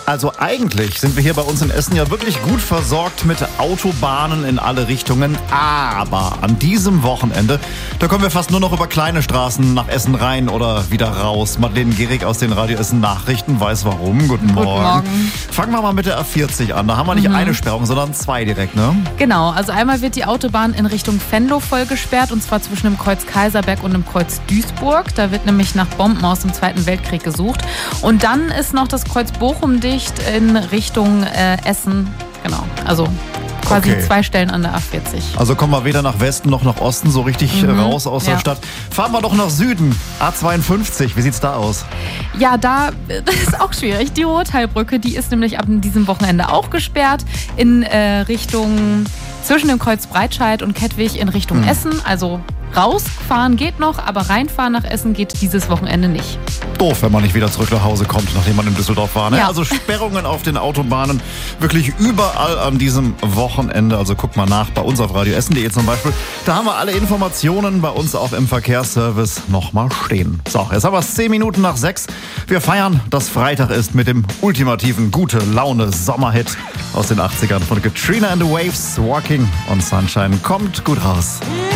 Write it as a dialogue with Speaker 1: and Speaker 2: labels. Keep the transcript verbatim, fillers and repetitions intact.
Speaker 1: Also eigentlich sind wir hier bei uns in Essen ja wirklich gut versorgt mit Autobahnen in alle Richtungen. Aber an diesem Wochenende, da kommen wir fast nur noch über kleine Straßen nach Essen rein oder wieder raus. Madeleine Gehrig aus den Radio Essen Nachrichten weiß warum. Guten Morgen.
Speaker 2: Guten Morgen.
Speaker 1: Fangen wir mal mit der A vierzig an. Da haben wir nicht mhm. eine Sperrung, sondern zwei direkt, ne?
Speaker 2: Genau, also einmal wird die Autobahn in Richtung Venlo voll gesperrt und zwar zwischen dem Kreuz Kaiserberg und dem Kreuz Duisburg. Da wird nämlich nach Bomben aus dem Zweiten Weltkrieg gesucht. Und dann ist noch das Kreuz Bochum dicht in Richtung äh, Essen. Genau, also quasi
Speaker 1: okay.
Speaker 2: zwei Stellen an der A vierzig.
Speaker 1: Also kommen wir weder nach Westen noch nach Osten so richtig mhm. raus aus ja. der Stadt. Fahren wir doch nach Süden. A zweiundfünfzig, wie sieht's da aus?
Speaker 2: Ja, da das ist auch schwierig. Die Ruhrtalbrücke, die ist nämlich ab diesem Wochenende auch gesperrt in äh, Richtung zwischen dem Kreuz Breitscheid und Kettwig in Richtung mhm. Essen. Also rausfahren geht noch, aber reinfahren nach Essen geht dieses Wochenende nicht.
Speaker 1: Doof, wenn man nicht wieder zurück nach Hause kommt, nachdem man in Düsseldorf war. Ne?
Speaker 2: Ja.
Speaker 1: Also Sperrungen auf den Autobahnen wirklich überall an diesem Wochenende. Also guck mal nach bei uns auf radio essen punkt de zum Beispiel. Da haben wir alle Informationen bei uns auch im Verkehrsservice nochmal stehen. So, jetzt haben wir es zehn Minuten nach sechs. Wir feiern, dass Freitag ist mit dem ultimativen gute Laune Sommerhit aus den achtzigern von Katrina and the Waves. Walking on Sunshine. Kommt gut raus.